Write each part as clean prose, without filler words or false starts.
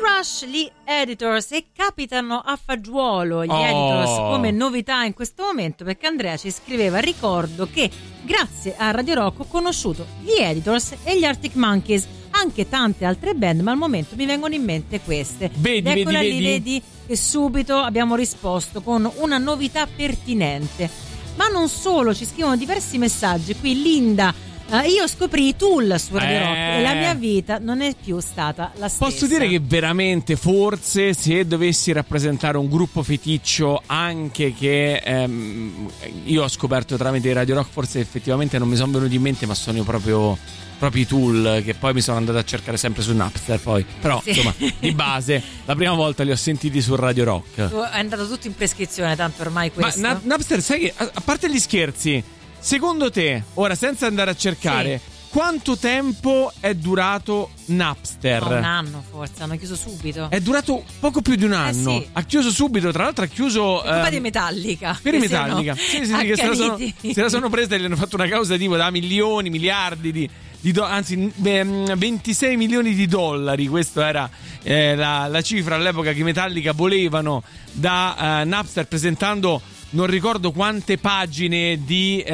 Rush, gli Editors, e capitano a fagiolo gli Editors come novità in questo momento, perché Andrea ci scriveva: ricordo che grazie a Radio Rock ho conosciuto gli Editors e gli Arctic Monkeys, anche tante altre band, ma al momento mi vengono in mente queste. Vedi che subito abbiamo risposto con una novità pertinente. Ma non solo, ci scrivono diversi messaggi qui. Linda: io scoprì i Tool su Radio Rock e la mia vita non è più stata la stessa. Posso dire che veramente, forse, se dovessi rappresentare un gruppo feticcio anche che io ho scoperto tramite Radio Rock, forse effettivamente non mi sono venuti in mente, ma sono proprio i Tool, che poi mi sono andato a cercare sempre su Napster poi. Però sì, insomma, di base la prima volta li ho sentiti su Radio Rock. È andato tutto in prescrizione, tanto ormai questo. Ma Napster, sai che, a parte gli scherzi, secondo te, ora senza andare a cercare, quanto tempo è durato Napster? Un anno forse, hanno chiuso subito. È durato poco più di un anno. Sì. Ha chiuso subito, tra l'altro ha chiuso colpa di Metallica. Per Metallica. Sì, che se la sono presa e gli hanno fatto una causa tipo da milioni, miliardi di anzi 26 milioni di dollari. Questa era la cifra all'epoca che Metallica volevano da Napster, presentando non ricordo quante pagine di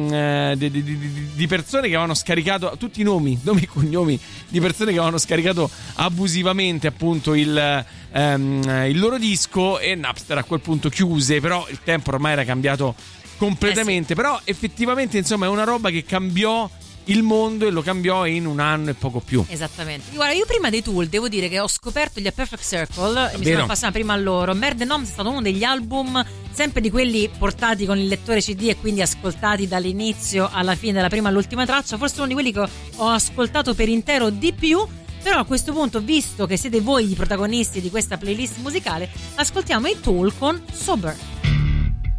persone che avevano scaricato, tutti i nomi e cognomi di persone che avevano scaricato abusivamente appunto il loro disco, e Napster a quel punto chiuse. Però il tempo ormai era cambiato completamente. Però effettivamente, insomma, è una roba che cambiò il mondo, e lo cambiò in un anno e poco più. Esattamente. Guarda, io prima dei Tool devo dire che ho scoperto gli A Perfect Circle, mi sono appassionata prima a loro. Merde Noms è stato uno degli album, sempre di quelli portati con il lettore CD e quindi ascoltati dall'inizio alla fine, dalla prima all'ultima traccia, forse uno di quelli che ho ascoltato per intero di più. Però a questo punto, visto che siete voi i protagonisti di questa playlist musicale, ascoltiamo i Tool con Sober.